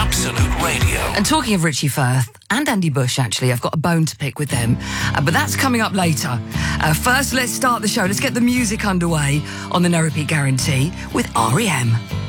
Absolute Radio. And talking of Richie Firth and Andy Bush, actually, I've got a bone to pick with them. But that's coming up later. First, let's start the show. Let's get the music underway on the No Repeat Guarantee with R.E.M.